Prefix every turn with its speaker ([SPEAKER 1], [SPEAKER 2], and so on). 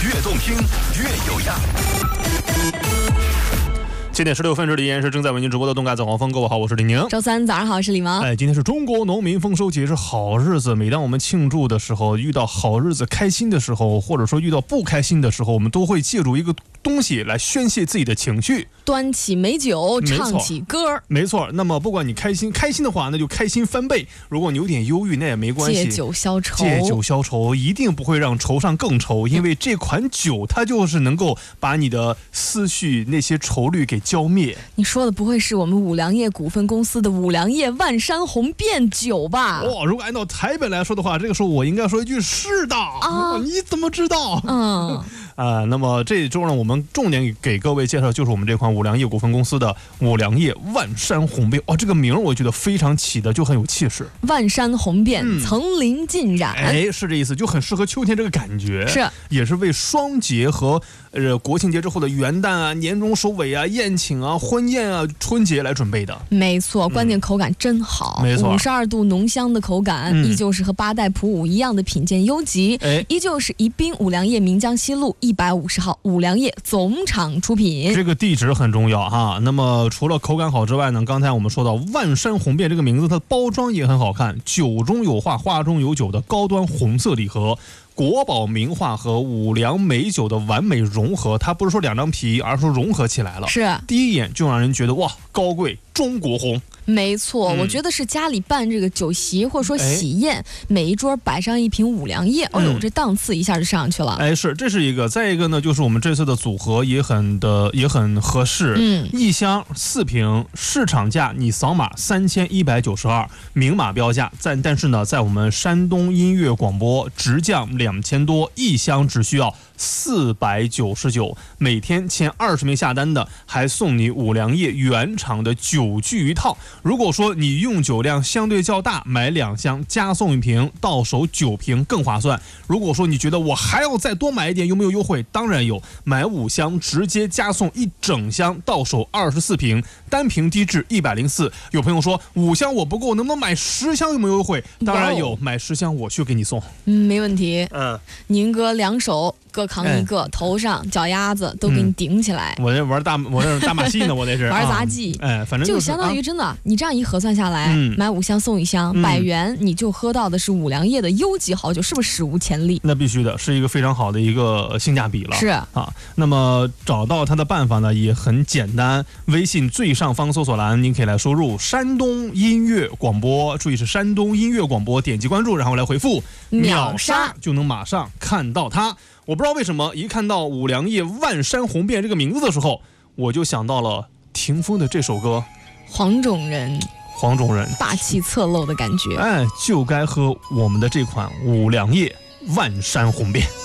[SPEAKER 1] 越动听越有样。7点16分，这里依然是正在为您直播的动感早黄蜂。各位好，我是李宁。
[SPEAKER 2] 周三早上好，我是李萌。
[SPEAKER 1] 今天是中国农民丰收节，是好日子。每当我们庆祝的时候，遇到好日子开心的时候，或者说遇到不开心的时候，我们都会借助一个东西来宣泄自己的情绪，
[SPEAKER 2] 端起美酒，唱起歌。
[SPEAKER 1] 没错。那么不管你开心的话，那就开心翻倍；如果你有点忧郁，那也没关系。
[SPEAKER 2] 借酒消愁，
[SPEAKER 1] 借酒消愁，一定不会让愁上更愁，因为这款酒它就是能够把你的思绪那些愁虑给浇灭。
[SPEAKER 2] 你说的不会是我们五粮液股份公司的五粮液万山红遍酒吧？
[SPEAKER 1] 如果按照台本来说的话，这个时候我应该说一句是的啊！你怎么知道？那么这周呢，我们重点给各位介绍就是我们这款五粮液股份公司的五粮液万山红遍。这个名我觉得非常起的就很有气势。
[SPEAKER 2] 万山红遍，层林尽染。
[SPEAKER 1] 是这意思，就很适合秋天这个感觉。
[SPEAKER 2] 是，
[SPEAKER 1] 也是为双节和国庆节之后的元旦啊、年终首尾啊、宴请啊、婚宴啊、春节来准备的。
[SPEAKER 2] 没错，关键口感真好。
[SPEAKER 1] 没错
[SPEAKER 2] ，52度浓香的口感，依旧是和八代普五一样的品鉴优级，依旧是宜宾五粮液岷江西路150号五粮液总厂出品。
[SPEAKER 1] 这个地址很重要哈。那么除了口感好之外呢，刚才我们说到万山红遍这个名字，它的包装也很好看，酒中有画，画中有酒的高端红色礼盒。国宝名画和五粮美酒的完美融合，它不是说两张皮，而是说融合起来了。
[SPEAKER 2] 是，
[SPEAKER 1] 第一眼就让人觉得哇，高贵中国红。
[SPEAKER 2] 没错，我觉得是家里办这个酒席或者说喜宴，每一桌摆上一瓶五粮液，这档次一下就上去了。
[SPEAKER 1] 这是一个。再一个呢，就是我们这次的组合也很合适。一箱4瓶，市场价你扫码3192，明码标价。但是呢，在我们山东音乐广播直降2000多，一箱只需要499，每天前20名下单的还送你五粮液原厂的酒具一套。如果说你用酒量相对较大，买2箱加送1瓶，到手9瓶更划算。如果说你觉得我还要再多买一点，有没有优惠？当然有，买5箱直接加送1整箱，到手24瓶，单瓶低至104。有朋友说5箱我不够，能不能买10箱？有没有优惠？当然有，买10箱我去给你送。
[SPEAKER 2] 没问题。宁哥2手各扛一个，头上脚丫子都给你顶起来。
[SPEAKER 1] 我这玩大马戏呢，我这是
[SPEAKER 2] 玩杂技。
[SPEAKER 1] 反正
[SPEAKER 2] 就相当于真的，你这样一核算下来，买5箱送1箱，100元你就喝到的是五粮液的优级好酒，是不是史无前例？
[SPEAKER 1] 那必须的，是一个非常好的一个性价比了。
[SPEAKER 2] 是
[SPEAKER 1] 那么找到它的办法呢也很简单，微信最上方搜索栏您可以来输入山东音乐广播，注意是山东音乐广播，点击关注，然后来回复秒杀，就能马上看到它。我不知道为什么一看到五粮液万山红遍这个名字的时候，我就想到了霆锋的这首歌
[SPEAKER 2] 黄种人霸气侧漏的感觉。
[SPEAKER 1] 就该喝我们的这款五粮液万山红遍。